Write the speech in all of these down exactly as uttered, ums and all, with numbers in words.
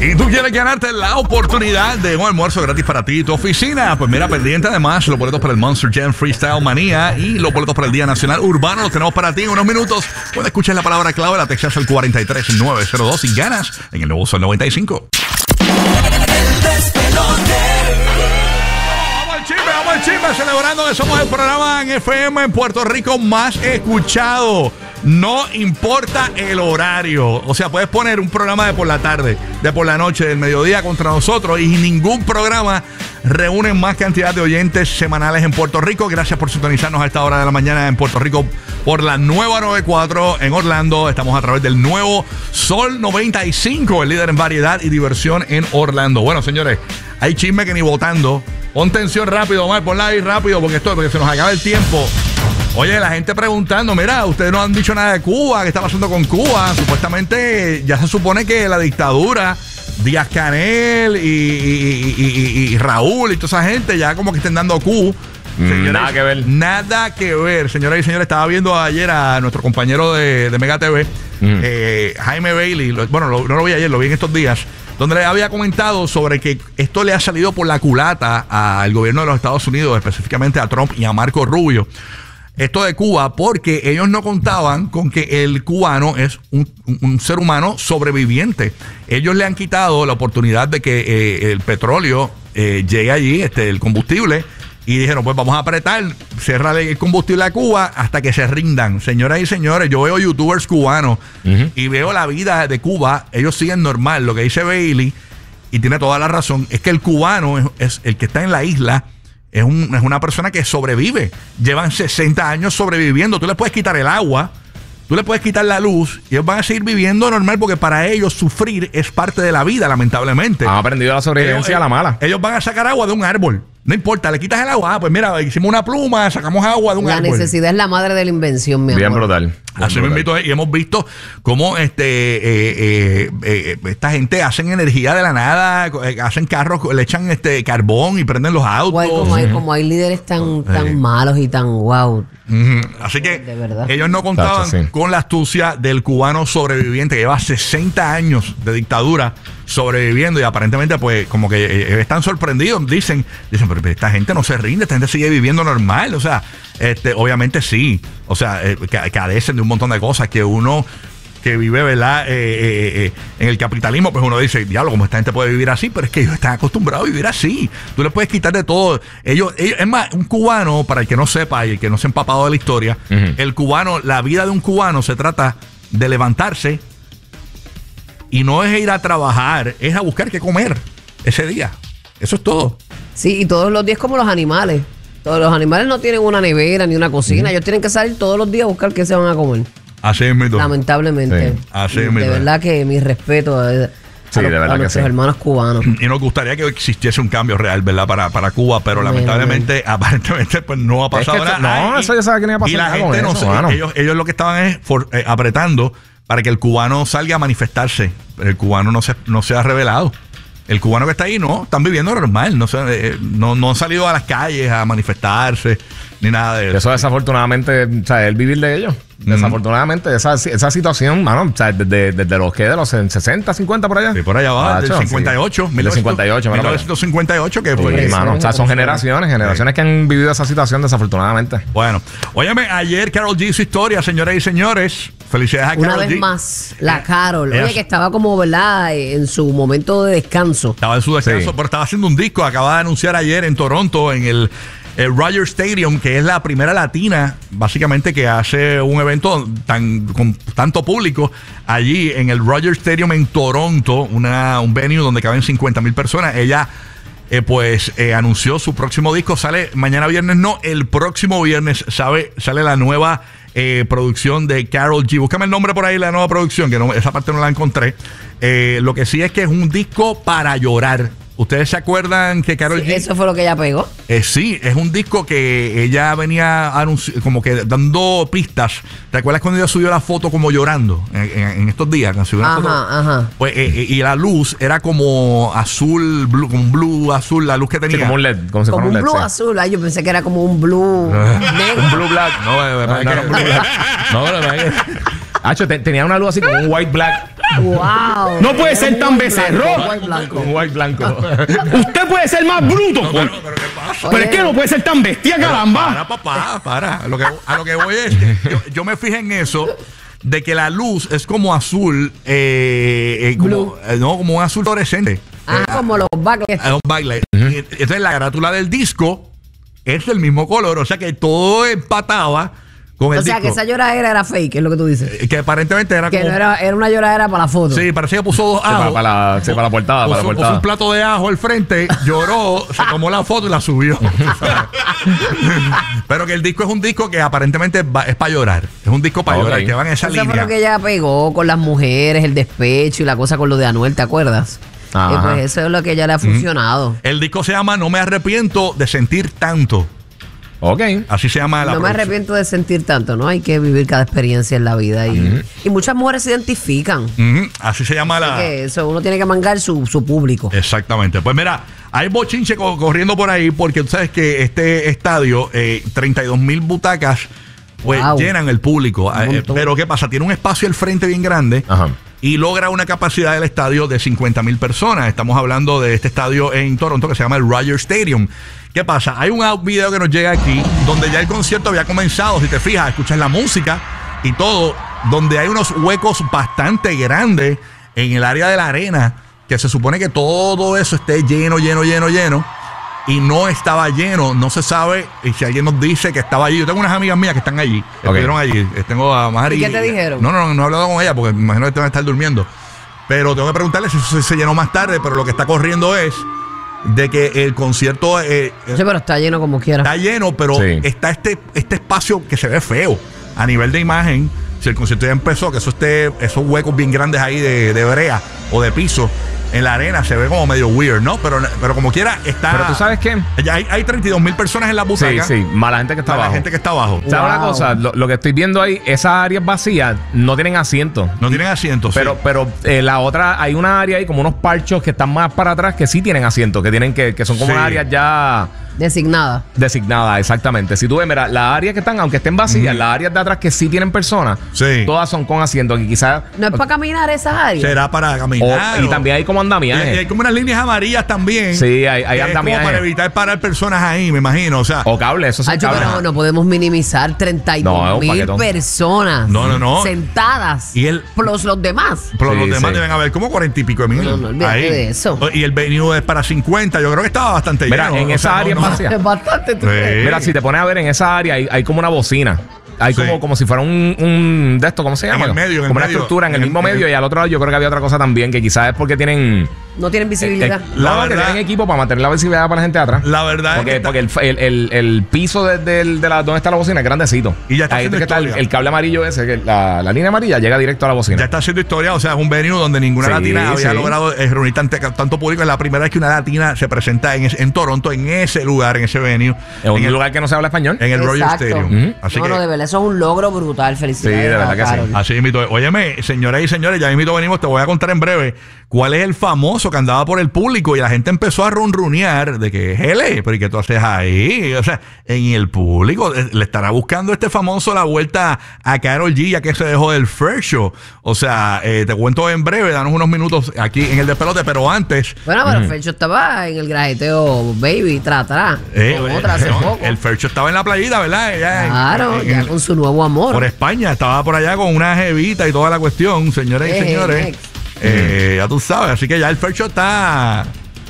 Y tú quieres ganarte la oportunidad de un almuerzo gratis para ti y tu oficina. Pues mira, pendiente además los boletos para el Monster Jam Freestyle Manía y los boletos para el Día Nacional Urbano los tenemos para ti en unos minutos. Cuando escuches la palabra clave, la textas al cuatro tres nueve cero dos y ganas en el nuevo Sol noventa y cinco. El despelote. Vamos al chisme, vamos al chisme, celebrando que somos el programa en F M en Puerto Rico más escuchado. No importa el horario. O sea, puedes poner un programa de por la tarde, de por la noche, del mediodía contra nosotros y ningún programa reúne más cantidad de oyentes semanales en Puerto Rico. Gracias por sintonizarnos a esta hora de la mañana en Puerto Rico por la nueva noventa y cuatro en Orlando. Estamos a través del nuevo Sol noventa y cinco, el líder en variedad y diversión en Orlando. Bueno, señores, hay chisme que ni votando. Pon tensión rápido, Omar, ponla ahí rápido porque esto porque se nos acaba el tiempo. Oye, la gente preguntando, mira, ustedes no han dicho nada de Cuba, ¿qué está pasando con Cuba? Supuestamente ya se supone que la dictadura, Díaz Canel y, y, y, y, y Raúl y toda esa gente ya como que estén dando Q. Señores, nada que ver. Nada que ver, señoras y señores. Estaba viendo ayer a nuestro compañero de, de Mega T V, mm. eh, Jaime Bailey. Lo, bueno, lo, no lo vi ayer, lo vi en estos días, donde le había comentado sobre que esto le ha salido por la culata al gobierno de los Estados Unidos, específicamente a Trump y a Marco Rubio. Esto de Cuba, porque ellos no contaban con que el cubano es un, un, un ser humano sobreviviente. Ellos le han quitado la oportunidad de que eh, el petróleo eh, llegue allí, este, el combustible, y dijeron, pues vamos a apretar, cerrarle el combustible a Cuba hasta que se rindan. Señoras y señores, yo veo youtubers cubanos uh-huh. y veo la vida de Cuba, ellos siguen normal. Lo que dice Bailey, y tiene toda la razón, es que el cubano es, es el que está en la isla. Es, un, es una persona que sobrevive. Llevan sesenta años sobreviviendo. Tú le puedes quitar el agua, tú le puedes quitar la luz y ellos van a seguir viviendo normal porque para ellos sufrir es parte de la vida, lamentablemente. Han aprendido la sobrevivencia ellos, a la mala. Ellos van a sacar agua de un árbol. No importa, le quitas el agua. Ah, pues mira, hicimos una pluma, sacamos agua de un la árbol. La necesidad es la madre de la invención, mi amor. Bien brutal. Así me invito, y hemos visto cómo este eh, eh, eh, esta gente hacen energía de la nada, eh, hacen carros, le echan este carbón y prenden los autos. Guay, como, hay, como hay líderes tan, tan eh. malos y tan wow. Uh-huh. Así que de verdad. Ellos no contaban Tacho, sí. con la astucia del cubano sobreviviente que lleva sesenta años de dictadura sobreviviendo y aparentemente pues como que eh, están sorprendidos. Dicen, dicen, pero esta gente no se rinde, esta gente sigue viviendo normal. O sea, este, obviamente sí. O sea, eh, cadecen de un montón de cosas que uno que vive, ¿verdad? Eh, eh, eh, en el capitalismo, pues uno dice, diablo, como esta gente puede vivir así, pero es que ellos están acostumbrados a vivir así. Tú le puedes quitar de todo. Ellos, ellos es más, un cubano, para el que no sepa y el que no se ha empapado de la historia, uh-huh. el cubano, la vida de un cubano se trata de levantarse y no es ir a trabajar, es a buscar qué comer ese día. Eso es todo. Sí, y todos los días como los animales. Todos los animales no tienen una nevera ni una cocina. Uh-huh. Ellos tienen que salir todos los días a buscar qué se van a comer. Así es, mi lamentablemente. Sí. Así es, de verdad que mi respeto a, a, sí, los, de a nuestros sí. hermanos cubanos. Y nos gustaría que existiese un cambio real, ¿verdad? Para, para Cuba, pero bien, lamentablemente, bien. aparentemente, pues no ha pasado es que nada. No, eso ya sabe que no iba a pasar. Y la gente no sé, ellos, ellos lo que estaban es for, eh, apretando para que el cubano salga a manifestarse. El cubano no se, no se ha revelado. El cubano que está ahí no, están viviendo normal, no, se, eh, no, no han salido a las calles a manifestarse ni nada de eso. Eso desafortunadamente, o sea, el vivir de ellos. Mm. Desafortunadamente, esa, esa situación, mano, o sea, desde, desde los que de los sesenta, cincuenta por allá. Sí, por allá va, del cincuenta y ocho. Sí. Del cincuenta y ocho, mil novecientos cincuenta y ocho, que fue. Sí, mano, o sea, son generaciones, generaciones sí. que han vivido esa situación desafortunadamente. Bueno, óyeme, ayer Karol G, su historia, señoras y señores. Felicidades a Karol G. Una vez más, la Karol. Oye, que estaba como, ¿verdad? En su momento de descanso. Estaba en su descanso, sí. pero estaba haciendo un disco. Acaba de anunciar ayer en Toronto, en el, el Rogers Stadium, que es la primera latina, básicamente, que hace un evento tan con tanto público allí en el Rogers Stadium en Toronto, una, un venue donde caben cincuenta mil personas. Ella... Eh, pues eh, anunció su próximo disco. Sale mañana viernes, no, el próximo viernes sabe, sale la nueva eh, producción de Karol G. Búscame el nombre por ahí, la nueva producción, que no, esa parte no la encontré. Eh, lo que sí es que es un disco para llorar. ¿Ustedes se acuerdan que Karol sí, G? Eso fue lo que ella pegó. Eh, sí, es un disco que ella venía anunci- como que dando pistas. ¿Te acuerdas cuando ella subió la foto como llorando en, en, en estos días? Subió una ajá, foto, ajá. Pues, eh, eh, y la luz era como azul, blue, como un blue azul, la luz que tenía. Sí, como un L E D. Como, si como fuera un un L E D, blue sí. azul. Ay, yo pensé que era como un blue negro. Un blue black. No, no, no, no, no, no, no, no, no. Hacho, te, tenía una luz así como un white black. Wow. No puede ser tan Muy becerro. blanco, muy blanco. Un white blanco. Usted puede ser más bruto, No, Juan. pero, pero ¿qué pasa? Pero es que no puede ser tan bestia, caramba. Para, papá, para. A lo que, a lo que voy es que yo, yo me fijé en eso de que la luz es como azul, eh, eh, como, Blue. eh, no, como un azul fluorescente. Ah, como los backlights. Es un backlight. Y entonces la carátula del disco es del mismo color, o sea que todo empataba con el O sea, disco. que esa lloradera era fake, es lo que tú dices. Eh, que aparentemente era Que como... no era, era una lloradera para la foto. Sí, parecía que puso dos Sí, para, ajos. para la, sí, para la portada. Para la Puso, puso portada. un plato de ajo al frente, lloró, se tomó la foto y la subió. Pero que el disco es un disco que aparentemente va- es para llorar. Es un disco para Ok. llorar, que va en esa Eso fue línea. lo que ella pegó con las mujeres, el despecho y la cosa con lo de Anuel, ¿te acuerdas? Ajá. Y pues eso es lo que ella le ha funcionado. El disco se llama No me arrepiento de sentir tanto. Ok. Así se llama la No me producción. arrepiento de sentir tanto, ¿no? Hay que vivir cada experiencia en la vida. Y, y muchas mujeres se identifican. Ujú, así se llama la... Que eso, uno tiene que mangar su, su público. Exactamente. Pues mira, hay bochinche co- corriendo por ahí porque tú sabes que este estadio, eh, treinta y dos mil butacas, pues Wow. llenan el público. Un Eh, montón. pero ¿qué pasa? Tiene un espacio al frente bien grande Ajá. y logra una capacidad del estadio de cincuenta mil personas. Estamos hablando de este estadio en Toronto que se llama el Rogers Stadium. ¿Qué pasa? Hay un out- video que nos llega aquí donde ya el concierto había comenzado. Si te fijas, escuchas la música y todo, donde hay unos huecos bastante grandes en el área de la arena, que se supone que todo eso esté lleno, lleno, lleno, lleno. Y no estaba lleno, no se sabe. Y si alguien nos dice que estaba allí, yo tengo unas amigas mías que están allí, que Ok. estuvieron allí. Eh, Tengo a Mari. ¿Y qué te dijeron? No, no, no he hablado con ella porque me imagino que te van a estar durmiendo. Pero tengo que preguntarle si eso se, se llenó más tarde. Pero lo que está corriendo es de que el concierto eh, Sí, pero está lleno como quiera. está lleno, pero Sí. está este, este espacio que se ve feo a nivel de imagen. Si el concierto ya empezó, que eso esté, esos huecos bien grandes ahí de, de brea o de piso en la arena se ve como medio weird, ¿no? Pero, pero como quiera, está. Pero tú sabes qué. Ya hay, hay treinta y dos mil personas en la Sí, butaca. sí. Mala gente que está Para la abajo. gente que está abajo. ¿Sabes una Wow. cosa? Lo, lo que estoy viendo ahí, esas áreas vacías no tienen asiento. No tienen asientos. Pero, sí. pero eh, la otra, hay una área ahí como unos parchos que están más para atrás que sí tienen asiento, que tienen que, que son como Sí. áreas ya Designada. designadas, exactamente. Si tú ves, mira, las áreas que están, aunque estén vacías, las áreas de atrás que sí tienen personas, Sí. todas son con asiento. Que quizás. No es para caminar esas áreas. Será para o- caminar. y o- también hay como y, y andamiajes. hay como unas líneas amarillas también. Sí, hay- hay que es como andamiajes. para evitar parar personas ahí, me imagino. O sea, O cables, esos son Hacho, cables. pero no podemos minimizar treinta y No, dos es un mil paquetón. personas No, no, no. sentadas. Y el- plus los demás. pero Sí, los demás sí. deben haber como cuarenta y pico de mil. No, no, olvídate ahí. de eso. Y el venue es para cincuenta. Yo creo que estaba bastante Mira, lleno. en O esa sea, área no, no. vacía. Es bastante. ¿tú Sí. crees? Mira, si te pones a ver en esa área, hay, hay como una bocina. Hay Sí. como, como si fuera un, un de esto, ¿cómo se En llama? el medio, en el como una medio. estructura en el En el- mismo en el- medio y al otro lado yo creo que había otra cosa también, que quizás es porque tienen... No tienen visibilidad. eh, La no, que verdad- tienen equipo para mantener la visibilidad para la gente de atrás. La verdad Porque, es que porque el, el, el- el piso de, del- de la, donde está la bocina es grandecito. Y ya está Ahí haciendo que está el, historia. el cable amarillo ese, que la, la línea amarilla llega directo a la bocina. ya está haciendo historia. O sea, es un venue donde ninguna Sí, latina había sí. logrado eh, reunir tante- tanto público. Es la primera vez que una latina se presenta en, ese- en Toronto, en ese lugar, en ese venue. En un el, lugar que no se habla español. en el Royal Exacto. Stadium. Ujú. Así no, que. no, de verdad, eso es un logro brutal. Felicidades. Sí, de verdad a que sí. Carol. Así invito. Óyeme, señoras y señores, ya invito venimos, te voy a contar en breve cuál es el famoso que andaba por el público y la gente empezó a ronrunear de que, hele, pero ¿y qué tú haces ahí? O sea, en el público eh, le estará buscando este famoso la vuelta a Karol G ya que se dejó del First Show. O sea, eh, te cuento en breve, danos unos minutos aquí en el despelote, pero antes... Bueno, pero Fecho estaba en el grajeteo Baby, tra, tra. eh, con eh, otra hace no, poco. el First Show estaba en la playita, ¿verdad? Ya en- Claro, en- ya en- con su nuevo amor. por España, estaba por allá con una jevita y toda la cuestión, señores y Eh, señores. next. Eh, ya tú sabes, así que ya el First Show está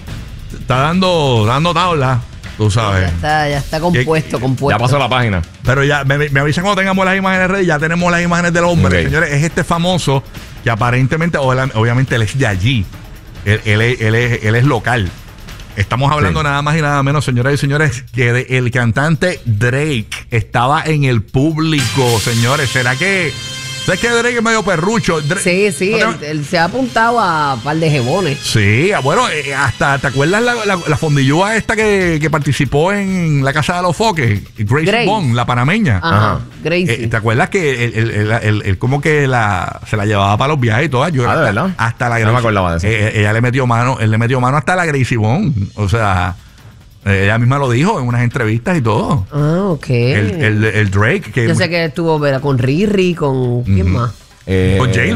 está dando dando tabla, tú Ya sabes. está, ya está compuesto, compuesto. Ya pasó la página. Pero ya me, me avisan cuando tengamos las imágenes redes, ya tenemos las imágenes del hombre, Ok. señores. Es este famoso que aparentemente, obla- obviamente, él es de allí. Él, él es, él es- él es local. Estamos hablando Sí. nada más y nada menos, señoras y señores, que de- el cantante Drake estaba en el público, señores. ¿Será que... ¿Sabes que Drake es medio perrucho? Dra- Sí, sí, ¿No él, te- él se ha apuntado a un par de jebones. Sí, bueno, eh, hasta, ¿te acuerdas la, la, la fondillúa esta que, que participó en la Casa de los Foques? Grace, Grace. Bond, la panameña. Ajá, Ajá. Gracie. Eh, ¿Te acuerdas que él, él- él- él- él como que la, se la llevaba para los viajes y todo? Yo, Ah, ¿de hasta, verdad? hasta la No me acordaba de eso. Eh, eh, ella le metió mano, él le metió mano hasta la Gracie Bond. O sea, eh, ella misma lo dijo en unas entrevistas y todo. Ah, ok. El, el, el Drake, que Yo sé que estuvo ¿verdad? con Riri, con... ¿Quién más? Eh, con J-Lo.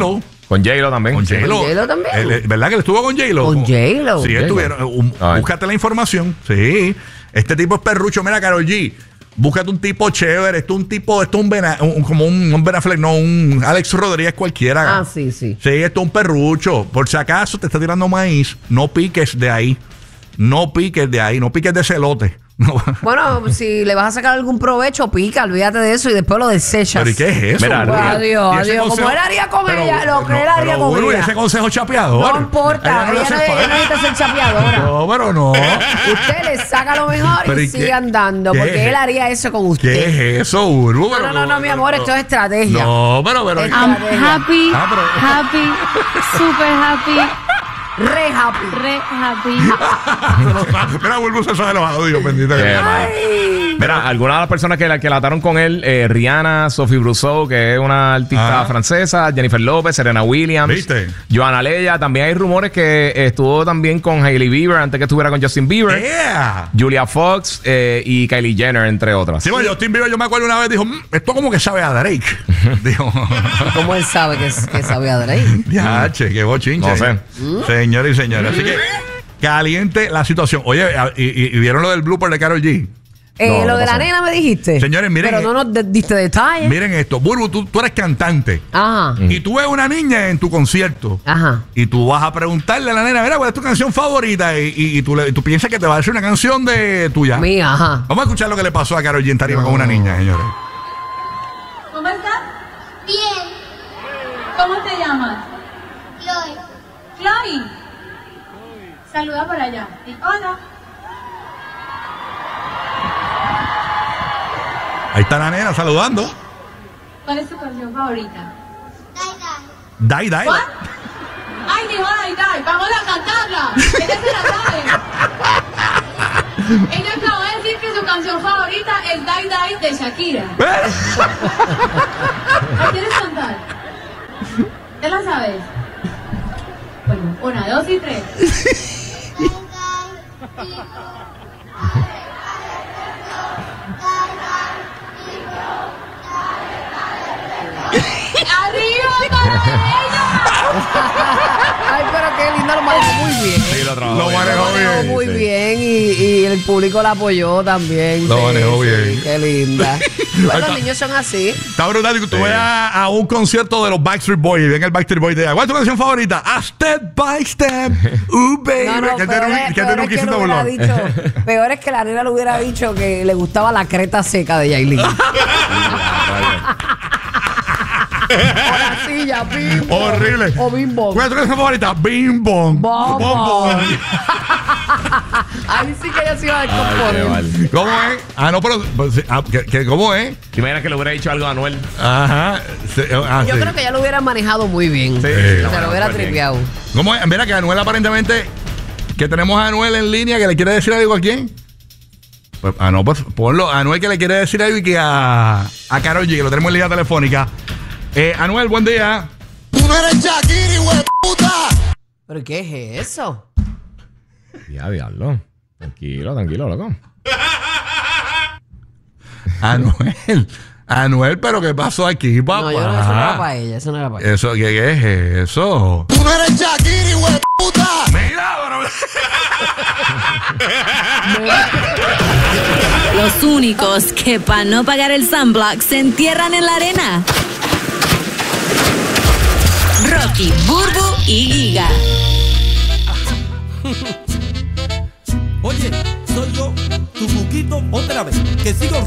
Con J-Lo también. Con Sí. J-Lo. ¿Con J-Lo también? Eh, eh, ¿Verdad que él estuvo con J-Lo? Con J-Lo. Sí, J-Lo. estuvieron. Un- Ay. búscate la información. Sí. Este tipo es perrucho. Mira, Karol G. Búscate un tipo chévere. Esto es un tipo, esto es un, Bena- un- como un, un Ben Affleck, no, un Alex Rodríguez cualquiera. Ah, sí, sí. Sí, esto es un perrucho. Por si acaso te está tirando maíz, no piques de ahí. No piques de ahí. No piques de celote. No. Bueno, si le vas a sacar algún provecho, pica, olvídate de eso y después lo desechas. ¿Pero y qué es eso? Mira, güey? Adiós, Y ese adiós. Como consejo- él haría con Pero- ella, lo que no, él haría pero, con bueno, y ella. ese consejo chapeador. No importa, Ella no le ella hace no, ella no falta. necesita ser chapeadora. No, pero no. Usted le saca lo mejor Pero, y, ¿y qué- sigue andando, qué porque es? él haría eso con usted. ¿Qué es eso, Urbu? No, no, no, no, mi amor, esto es estrategia. No, pero, pero. Es- I'm happy, Ah, pero- happy, super happy, Re happy. re happy. Mira, Urbu se sabe los audios, bendito. Qué que- mal. Mira, algunas de las personas que la, que la ataron con él, eh, Rihanna, Sophie Brousseau, que es una artista Ajá. francesa, Jennifer López, Serena Williams, ¿Viste? Johanna Leia. También hay rumores que estuvo también con Hailey Bieber antes que estuviera con Justin Bieber, Yeah. Julia Fox eh, y Kylie Jenner, entre otras. Sí, bueno, Justin Bieber, yo me acuerdo una vez, dijo, "Mm, esto como que sabe a Drake." Dijo, ¿Cómo él sabe que, que sabe a Drake? ya, che, qué bochinche. No sé. Señores y señores. Así que, caliente la situación. Oye, a- y, y- y vieron lo del blooper de Karol G. Eh, No, lo no de la pasó. nena me dijiste. Señores, miren- Pero no nos de- diste detalles. Miren esto. Burbu, tú, tú eres cantante. Ajá. Y tú ves una niña en tu concierto. Ajá. Y tú vas a preguntarle a la nena, mira, ¿cuál es tu canción favorita? Y, y- y tú, le- tú piensas que te va a decir una canción de tuya. Mía, ajá. Vamos a escuchar lo que le pasó a Karol G en tarima con una niña, señores. ¿Cómo estás? Bien, ¿Cómo te llamas? Chloe. Chloe. Saluda por allá. Di hola. Ahí está la nena saludando. ¿Cuál es tu canción favorita? Dai, dai. Dai, dai. ¿What? Ay, dijo ay, dai. Vamos a cantarla. Ella se la sabe. Ella acabó de decir que su canción favorita es Dai Dai de Shakira. ¿La quieres cantar? ¿Te la sabes? Bueno, una, dos y tres. Dai, dai. Pico. ¡Arriba para ella! Ay, pero qué lindo, lo manejó muy bien. Sí, lo trabajó Lo bien. manejó Lo manejó bien, muy sí. bien y, y el público la apoyó también. Lo Sí, manejó sí, bien. Qué linda. Ahí Bueno, está. los niños son así. Está brutal. Y tú Sí. vas a, a un concierto de los Backstreet Boys y ven el Backstreet Boy y te diga, ¿cuál es tu canción favorita? A Step by Step. Uh, baby. No, no, que peor, te es, que peor te es que le hubiera dicho, peor es que la nena le hubiera dicho que le gustaba la creta seca de Yailin. O la silla, bim bom. Horrible. O bim bom. ¿Cuál es tu canción favorita? Bim Bom. Bom, Bom, bom. bom. Ahí sí que ella se iba a Ay, qué descomponer. mal. ¿Cómo es? Ah, no, pero. pues, sí, ah, que- que ¿Cómo es? ¿Te imaginas que le hubiera dicho algo a Anuel? Ajá. Sí, ah, Yo sí. creo que ella lo hubiera manejado muy bien. Sí. Se Bueno, lo hubiera pues bien. tripeado. ¿Cómo es? Mira que Anuel aparentemente. Que tenemos a Anuel en línea que le quiere decir algo a quién. Pues, ah, no, pues ponlo. A Anuel que le quiere decir algo y que a, a Karol G, que lo tenemos en línea telefónica. Eh, Anuel, buen día. Tú no eres Shakira, hijo de puta. ¿Pero qué es eso? Ya, diablo. Tranquilo, tranquilo, loco. Anuel. Anuel, pero ¿qué pasó aquí, papá? No, yo creo que eso no era para ella. Eso no era para ella. Eso, ¿qué, qué es eso? Tú no eres Shakira, hijo de puta. Mira, pero... Los únicos que para no pagar el sunblock se entierran en la arena. Rocky, Burbu y Giga. Oye, soy yo, tu buquito, otra vez, que sigo